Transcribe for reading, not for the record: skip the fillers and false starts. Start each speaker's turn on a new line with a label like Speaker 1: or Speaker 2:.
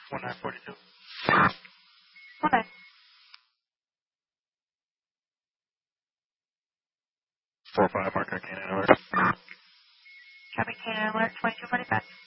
Speaker 1: 1942.
Speaker 2: 19.
Speaker 1: 45, Mark Canaan Alert.
Speaker 2: Copy, Canaan Alert, 2245.